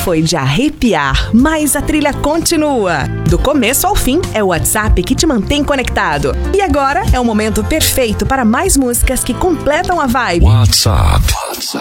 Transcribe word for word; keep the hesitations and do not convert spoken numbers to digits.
foi de arrepiar, mas a trilha continua. Do começo ao fim, é o WhatsApp que te mantém conectado. E agora é o momento perfeito para mais músicas que completam a vibe. WhatsApp.